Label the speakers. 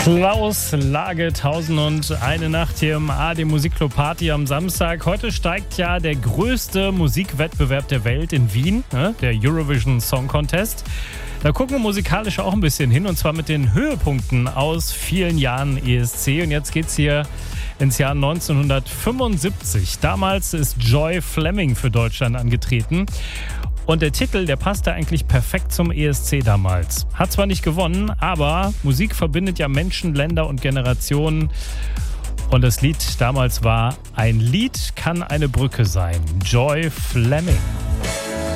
Speaker 1: Klaus Lage, 1001 Nacht hier im ARD Musikclub Party am Samstag. Heute steigt ja der größte Musikwettbewerb der Welt in Wien, der Eurovision Song Contest. Da gucken wir musikalisch auch ein bisschen hin, und zwar mit den Höhepunkten aus vielen Jahren ESC. Und jetzt geht's hier ins Jahr 1975. Damals ist Joy Fleming für Deutschland angetreten. Und der Titel, der passte eigentlich perfekt zum ESC damals. Hat zwar nicht gewonnen, aber Musik verbindet ja Menschen, Länder und Generationen. Und das Lied damals war: Ein Lied kann eine Brücke sein. Joy Fleming.